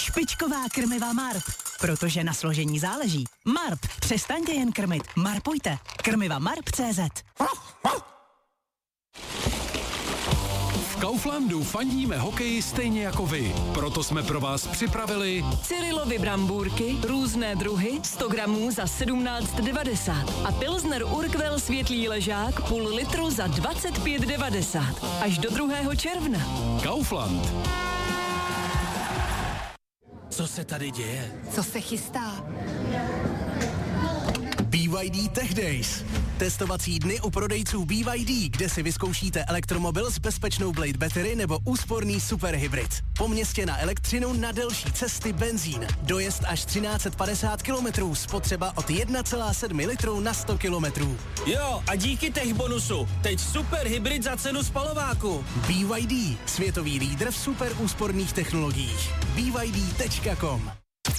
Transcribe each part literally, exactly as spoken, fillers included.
Špičková krmiva Marp. Protože na složení záleží. Marp. Přestaňte jen krmit. Marpujte. Krmiva Marp tečka cé zet. V Kauflandu fandíme hokeji stejně jako vy. Proto jsme pro vás připravili Cyrilovy brambůrky, různé druhy, sto gramů za sedmnáct devadesát a Pilsner Urquell světlý ležák půl litru za dvacet pět devadesát. Až do druhého června. Kaufland. Co se tady děje? Co se chystá? B Y D Tech Days. Testovací dny u prodejců B Y D, kde si vyzkoušíte elektromobil s bezpečnou Blade Battery nebo úsporný superhybrid. Po městě na elektřinu, na delší cesty benzín. Dojezd až třináct set padesát kilometrů, spotřeba od jedna celá sedm litru na sto kilometrů. Jo, a díky tech bonusu, teď superhybrid za cenu spalováku. B Y D, světový lídr v super úsporných technologiích. B Y D tečka com.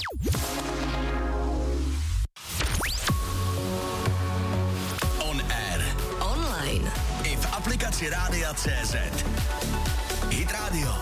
I v aplikaci Rádia tečka cé zet. Hit Radio.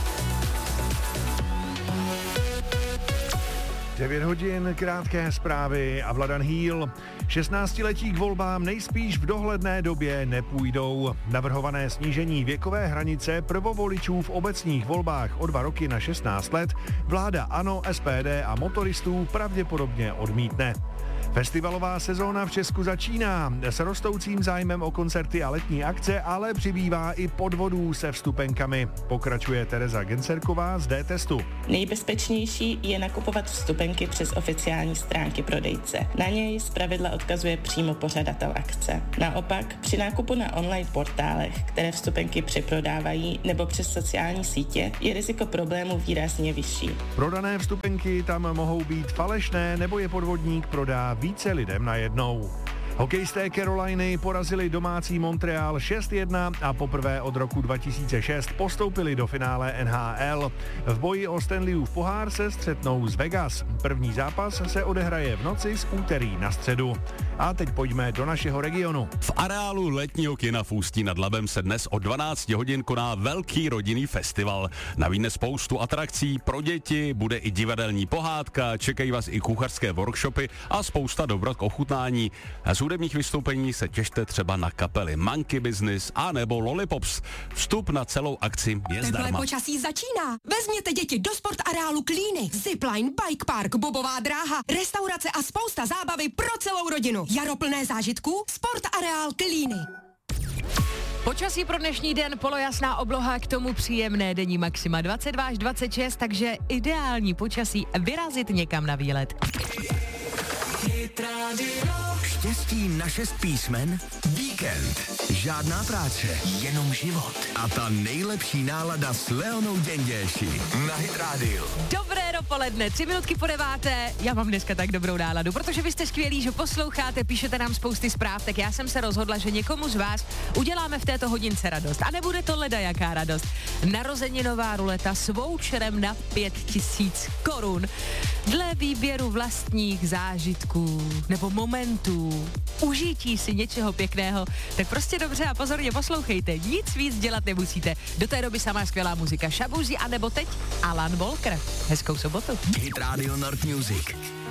devět hodin, krátké zprávy a Vladan Hýl. šestnáctiletí k volbám nejspíš v dohledné době nepůjdou. Navrhované snížení věkové hranice prvovoličů v obecních volbách o dva roky na šestnáct let vláda ANO, S P D a motoristů pravděpodobně odmítne. Festivalová sezóna v Česku začíná. S rostoucím zájmem o koncerty a letní akce ale přibývá i podvodů se vstupenkami. Pokračuje Tereza Gencerková z D-testu. Nejbezpečnější je nakupovat vstupenky přes oficiální stránky prodejce. Na něj zpravidla odkazuje přímo pořadatel akce. Naopak, při nákupu na online portálech, které vstupenky přeprodávají nebo přes sociální sítě, je riziko problému výrazně vyšší. Prodané vstupenky tam mohou být falešné nebo je podvodník prodá více lidem najednou. Hokejisté Caroliny porazili domácí Montreal šest jedna a poprvé od roku dva tisíce šest postoupili do finále N H L. V boji o Stanleyův pohár se střetnou z Vegas. První zápas se odehraje v noci z úterý na středu. A teď pojďme do našeho regionu. V areálu letního kina v Ústí nad Labem se dnes od dvanáct hodin koná velký rodinný festival. Nabídne spoustu atrakcí pro děti, bude i divadelní pohádka, čekají vás i kuchařské workshopy a spousta dobrot k ochutnání. Z hudebních vystoupení se těšte třeba na kapely Monkey Business a nebo Lollipops. Vstup na celou akci je zdarma. Teplé počasí začíná. Vezměte děti do sport areálu Klíny. Zipline, bike park, bobová dráha, restaurace a spousta zábavy pro celou rodinu. Jaro plné zážitků, sport areál Klíny. Počasí pro dnešní den, polojasná obloha, k tomu příjemné denní maxima dvacet dva až dvacet šest, takže ideální počasí vyrazit někam na výlet. Štěstí na šest písmen? Víkend. Žádná práce, jenom život. A ta nejlepší nálada s Leonou Děnděši na Hit Radio. Dobré dopoledne, tři minutky po deváté. Já mám dneska tak dobrou náladu, protože vy jste skvělí, že posloucháte, píšete nám spousty zpráv, tak já jsem se rozhodla, že někomu z vás uděláme v této hodince radost. A nebude to leda jaká radost. Narozeninová ruleta s voucherem na pět tisíc korun. Dle výběru vlastních zážitků nebo momentů, užití si něčeho pěkného, tak prostě dobře a pozorně poslouchejte, nic víc dělat nemusíte. Do té doby samá skvělá muzika Shabuzi a nebo teď Alan Walker. Hezkou sobotu. Hit Radio North Music.